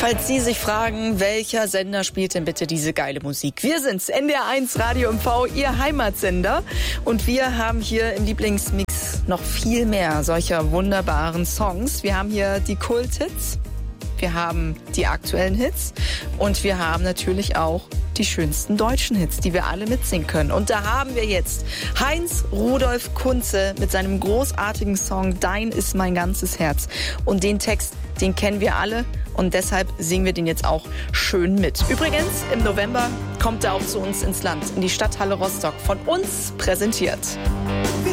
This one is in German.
Falls Sie sich fragen, welcher Sender spielt denn bitte diese geile Musik? Wir sind's, NDR1 Radio MV, Ihr Heimatsender. Und wir haben hier im Lieblingsmix noch viel mehr solcher wunderbaren Songs. Wir haben hier die Kult-Hits, wir haben die aktuellen Hits und wir haben natürlich auch die schönsten deutschen Hits, die wir alle mitsingen können. Und da haben wir jetzt Heinz Rudolf Kunze mit seinem großartigen Song Dein ist mein ganzes Herz. Und den Text, den kennen wir alle und deshalb singen wir den jetzt auch schön mit. Übrigens, im November kommt er auch zu uns ins Land, in die Stadthalle Rostock, von uns präsentiert.